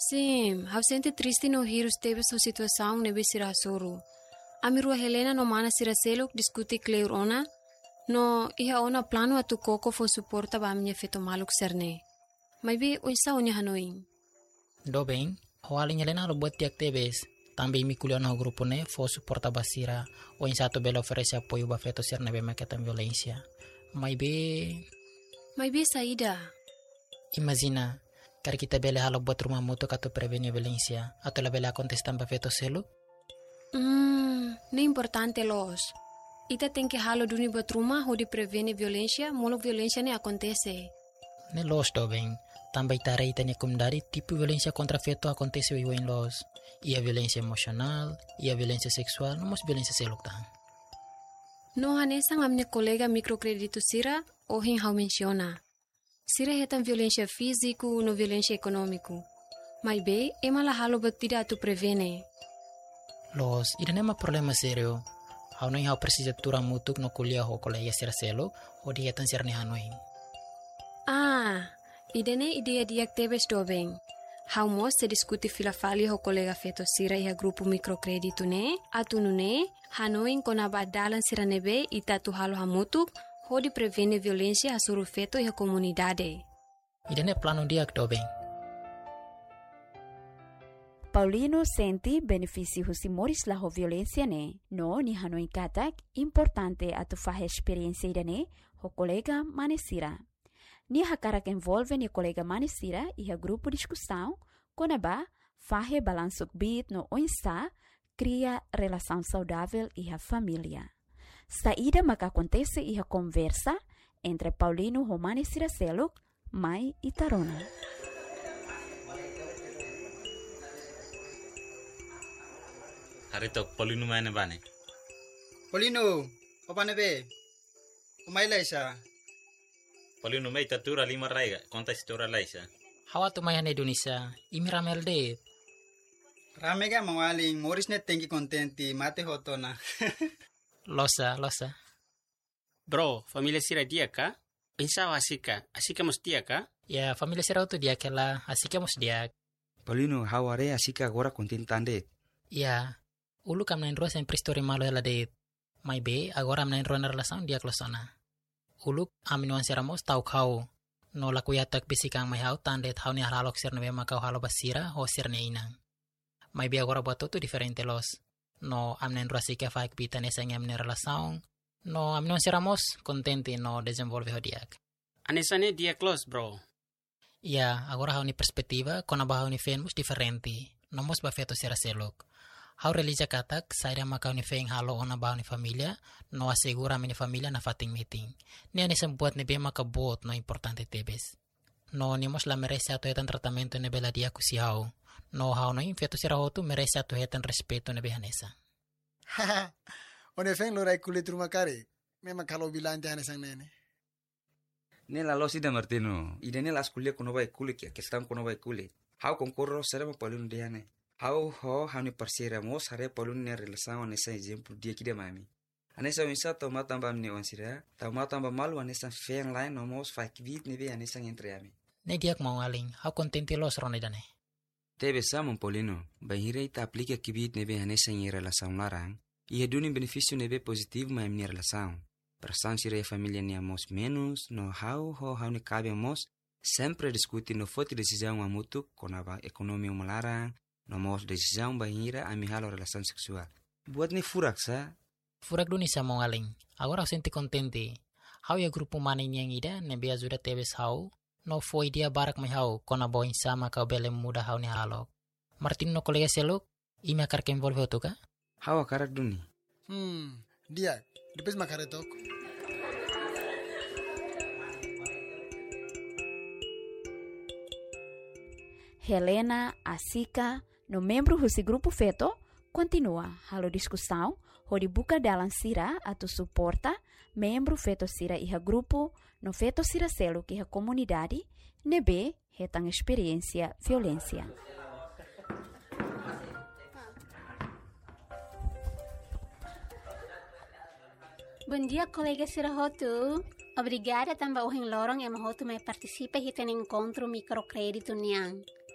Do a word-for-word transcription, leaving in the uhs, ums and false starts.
Sim, hau sente triste no rir os teve sua situação nebe sira soro. Amiru a Helena no mana sira seluk diskuti kleur ona, no iha ona plano atu koko fo suporta ba minha feto maluk serne. Mas be oisa onya hanoin. Do bem, o alin Helena lo buat tiak tebes. Também me culhou no grupo né, fo suporta basira, o insato bela oferece apoio ba feto serne be maqueta violência. Mas be... Mas be saída. Imagina, cara kita bela halo buat rumah mutu kato prevenir violência, atau la bela contestan ba feto selu? Hmm, não é importante los. Ita tem que halo duni buat rumah ho di prevenir violência, molo violência ne acontece. Ne los do bem, também tareia tanya kumdari tipo violência contra feto acontece o em los. Ia violência emocional, ia violência sexual, não mos violência seluk tan. No hanesang a minha colega microcredito sira, o hin hau menciona. Sira hetan violência físico no violência econômico. Mas be, ema la halo batida tu prevene. Los, ida nema problema sério. Hau não hau precisa tura mutuk no kuliah ho colega sira selo, o dia tan sirne hanoin. Ah, ida ne ideia diak tebes do bem. Hau mos se discuti filafali ho colega feto sira iha grupo microcredito ne, atunu ne, hanoin kona badalan sira nebe ita tu halo hamutuk, ho di prevene violência a suru feto iha comunidade. Ida ne plano diak do bem. Paulino senti benefício husimores la ho violência ne, no ni hanoi katak importante atu fahe experiência ida ne, ho colega manesira. Ni hakarak envolve ni colega manesira e a grupo discussão, konaba fahe balansuk bit no oinsa, cria relação saudável e a família. Saída maka acontece e a conversa entre Paulino ho manesira seluk, mai e Tarona. Harito Paulino mana bane? Paulino, apa nebe? Umay laisa. Paulino mai tatura lima raiga, conta história laisa. Hawa tu mayan Indonesia, imiramel de. Ramega mawaling Morris net tengi contenti mate hotona. Losa, losa. Bro, familia sira dia ka? Pensa asika, asika mus dia ka? Ya, familia sira tu dia kela, asika mus dia. Paulino, haware asika agora contentande. Ya, ulu kam nain roa sempre story malo ela de. Mai be, agora am nain roa na relação dia klosona. Ulu aminuan seramos tau kau. No la kuyatak bisikang may hau tandet hau ni halalok sir nebe makau halo basira o sir ni inang. May bi agora buat tu diferente los. No amnen rasika faik bita nesang amnen relação. No aminuan seramos contente no desenvolve ho diak. Anesane dia close, bro. Ya, agora hau ni perspektiva kona ba hau ni fenmus diferente. Nomos ba feto sira selok. Hau relija katak saira makau ni feng halo ona ba ni familia no asegura mini familia na fating meeting. Ni ani sembuat ni be makabot no importante tebes. No ni mos la merece ato hetan tratamento ne bela dia kusiau. No hau no infeto sira hotu merece ato hetan respeto ne behanesa. Haha. One feng lorai kulit rumah kare. Memang kalau bilang jangan sang nene. Nela lo sida Martino. Ida nela askulia kuno bai kulit ya, kestam kuno bai kulit. Hau konkurro serema Paulino diane. Hau ho hau ni parsira mos hare Paulino ne relação nessa exemplo dia kida mami. Anessa winsa toma tamba mne onsira, toma tamba malu anessa feng lain no mos faik bit ne be anessa entre ami. Ne diak mau aling, hau contente los rone dane. Tebe samon Paulino, bahire ita aplica kibit ne be anessa em relação larang. E reduz benefício nebe positivo ma minha relação. Persan sira família ni amos menos, no how ho how ni cabe amos, sempre discutir no foto decisão a mutu konaba economia malarang, no mos decisão bahira a mi halo relação sexual. Buat ni furak sa? Furak duni sa mo aling. Agora senti contente. How ya grupo maning yang ida nebe ajuda tebes how, no foi dia barak mai how konaba insama ka bele muda how ni halo. Martin no kolega seluk, ime akar ke envolve tu ka? Hawa karak duni. Hmm, dia, depois makaretok. Helena, Asika, no membro desse grupo feto, continua halo discussão, hori buka dalam sira atau suporta, membro feto sira iha grupo, no feto sira selo que iha comunidade, nebe hetang experiência violência. Bom dia, colega Sirahotu. Obrigada também ao lorong yang mahotu mai participa hita no encontro microcrédito niang.